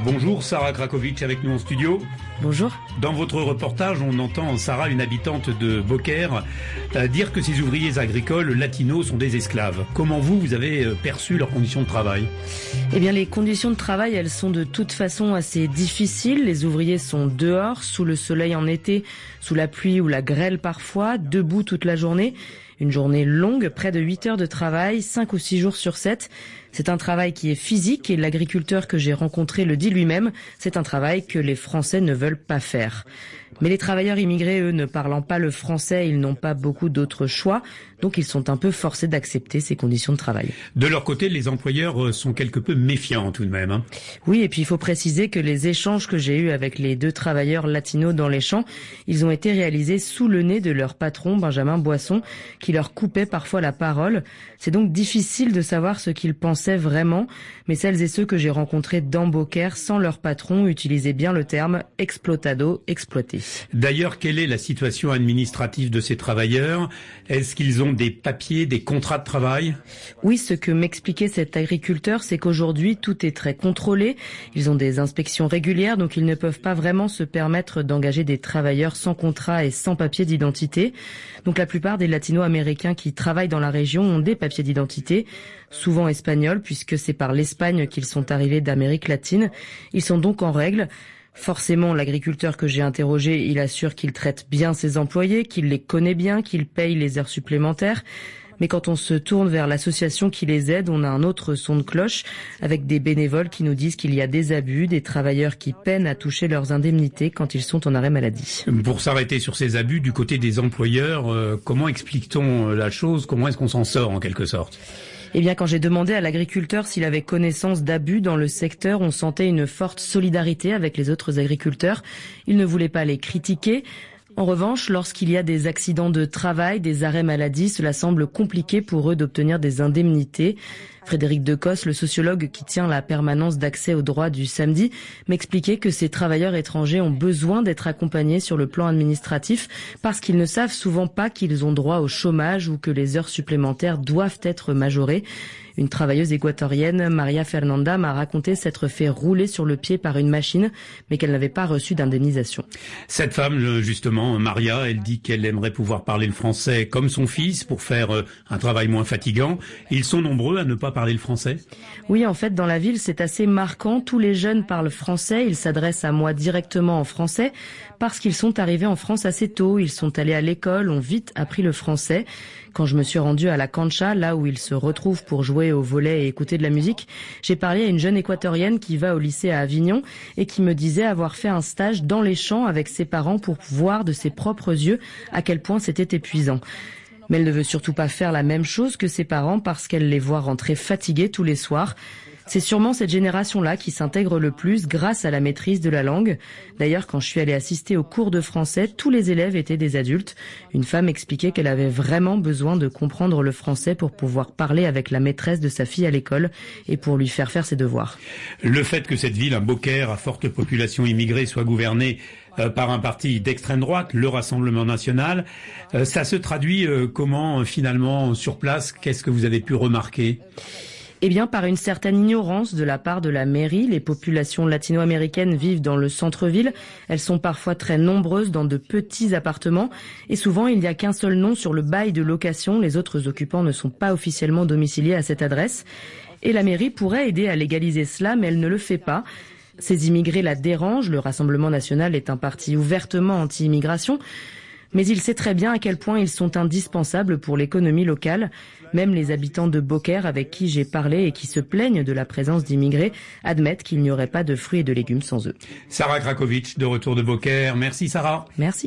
Bonjour, Sarah Krakovic avec nous en studio. Bonjour. Dans votre reportage, on entend Sarah, une habitante de Beaucaire, dire que ces ouvriers agricoles latinos sont des esclaves. Comment vous avez perçu leurs conditions de travail ? Eh bien, les conditions de travail, elles sont de toute façon assez difficiles. Les ouvriers sont dehors, sous le soleil en été, sous la pluie ou la grêle parfois, debout toute la journée. Une journée longue, près de 8 heures de travail, 5 ou 6 jours sur 7. C'est un travail qui est physique et l'agriculteur que j'ai rencontré le dit lui-même. C'est un travail que les Français ne veulent pas faire. Mais les travailleurs immigrés, eux, ne parlant pas le français, ils n'ont pas beaucoup d'autres choix. Donc ils sont un peu forcés d'accepter ces conditions de travail. De leur côté, les employeurs sont quelque peu méfiants tout de même. Oui, et puis il faut préciser que les échanges que j'ai eus avec les 2 travailleurs latinos dans les champs, ils ont été réalisés sous le nez de leur patron, Benjamin Boisson, qui leur coupait parfois la parole. C'est donc difficile de savoir ce qu'ils pensaient vraiment, mais celles et ceux que j'ai rencontrés dans Beaucaire, sans leur patron, utilisaient bien le terme « explotado », exploité. D'ailleurs, quelle est la situation administrative de ces travailleurs ? Est-ce qu'ils ont des papiers, des contrats de travail ? Oui, ce que m'expliquait cet agriculteur, c'est qu'aujourd'hui, tout est très contrôlé. Ils ont des inspections régulières, donc ils ne peuvent pas vraiment se permettre d'engager des travailleurs sans contrat et sans papier d'identité. Donc la plupart des latino-américains qui travaillent dans la région ont des papiers d'identité, souvent espagnols, puisque c'est par l'Espagne qu'ils sont arrivés d'Amérique latine. Ils sont donc en règle. Forcément, l'agriculteur que j'ai interrogé, il assure qu'il traite bien ses employés, qu'il les connaît bien, qu'il paye les heures supplémentaires. Mais quand on se tourne vers l'association qui les aide, on a un autre son de cloche avec des bénévoles qui nous disent qu'il y a des abus, des travailleurs qui peinent à toucher leurs indemnités quand ils sont en arrêt maladie. Pour s'arrêter sur ces abus du côté des employeurs, comment explique-t-on la chose ? Comment est-ce qu'on s'en sort en quelque sorte ? Eh bien, quand j'ai demandé à l'agriculteur s'il avait connaissance d'abus dans le secteur, on sentait une forte solidarité avec les autres agriculteurs. Il ne voulait pas les critiquer. En revanche, lorsqu'il y a des accidents de travail, des arrêts maladie, cela semble compliqué pour eux d'obtenir des indemnités. Frédéric Decosse, le sociologue qui tient la permanence d'accès aux droits du samedi, m'expliquait que ces travailleurs étrangers ont besoin d'être accompagnés sur le plan administratif parce qu'ils ne savent souvent pas qu'ils ont droit au chômage ou que les heures supplémentaires doivent être majorées. Une travailleuse équatorienne, Maria Fernanda, m'a raconté s'être fait rouler sur le pied par une machine, mais qu'elle n'avait pas reçu d'indemnisation. Cette femme, justement, Maria, elle dit qu'elle aimerait pouvoir parler le français comme son fils pour faire un travail moins fatigant. Ils sont nombreux à ne pas parler le français ? Oui, en fait, dans la ville, c'est assez marquant. Tous les jeunes parlent français. Ils s'adressent à moi directement en français parce qu'ils sont arrivés en France assez tôt. Ils sont allés à l'école, ont vite appris le français. Quand je me suis rendue à la cancha, là où ils se retrouvent pour jouer au volley et écouter de la musique, j'ai parlé à une jeune équatorienne qui va au lycée à Avignon et qui me disait avoir fait un stage dans les champs avec ses parents pour voir de ses propres yeux à quel point c'était épuisant. Mais elle ne veut surtout pas faire la même chose que ses parents parce qu'elle les voit rentrer fatigués tous les soirs. C'est sûrement cette génération-là qui s'intègre le plus grâce à la maîtrise de la langue. D'ailleurs, quand je suis allée assister aux cours de français, tous les élèves étaient des adultes. Une femme expliquait qu'elle avait vraiment besoin de comprendre le français pour pouvoir parler avec la maîtresse de sa fille à l'école et pour lui faire ses devoirs. Le fait que cette ville, Beaucaire, à forte population immigrée, soit gouvernée par un parti d'extrême droite, le Rassemblement national, ça se traduit comment finalement sur place ? Qu'est-ce que vous avez pu remarquer ? Eh bien, par une certaine ignorance de la part de la mairie. Les populations latino-américaines vivent dans le centre-ville. Elles sont parfois très nombreuses dans de petits appartements. Et souvent, il n'y a qu'un seul nom sur le bail de location. Les autres occupants ne sont pas officiellement domiciliés à cette adresse. Et la mairie pourrait aider à légaliser cela, mais elle ne le fait pas. Ces immigrés la dérangent. Le Rassemblement national est un parti ouvertement anti-immigration. Mais il sait très bien à quel point ils sont indispensables pour l'économie locale. Même les habitants de Beaucaire avec qui j'ai parlé et qui se plaignent de la présence d'immigrés admettent qu'il n'y aurait pas de fruits et de légumes sans eux. Sarah Krakovic, de retour de Beaucaire. Merci Sarah. Merci.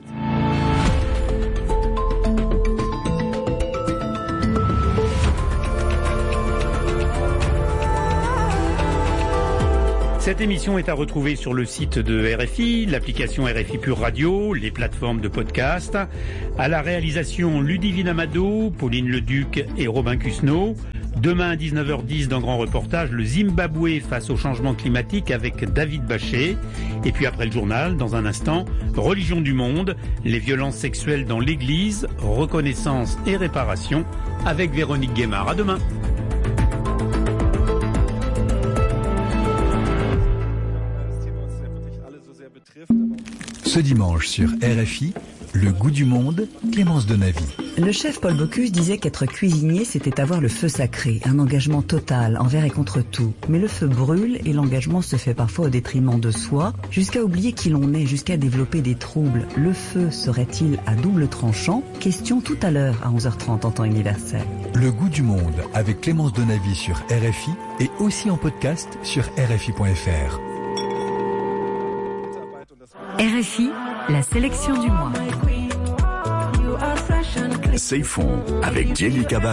Cette émission est à retrouver sur le site de RFI, l'application RFI Pure Radio, les plateformes de podcast. À la réalisation, Ludivine Amado, Pauline Leduc et Robin Cusneau. Demain à 19h10 dans Grand Reportage, le Zimbabwe face au changement climatique avec David Bachet. Et puis après le journal, dans un instant, Religion du monde, les violences sexuelles dans l'Église, reconnaissance et réparation avec Véronique Guémard. À demain. Ce dimanche sur RFI, le goût du monde, Clémence Donavy. Le chef Paul Bocuse disait qu'être cuisinier, c'était avoir le feu sacré, un engagement total, envers et contre tout. Mais le feu brûle et l'engagement se fait parfois au détriment de soi, jusqu'à oublier qui l'on est, jusqu'à développer des troubles. Le feu serait-il à double tranchant? Question tout à l'heure à 11h30 en temps universel. Le goût du monde avec Clémence Donavy sur RFI et aussi en podcast sur RFI.fr. RFI, la sélection du mois. C'est fond avec Jelly Cabane.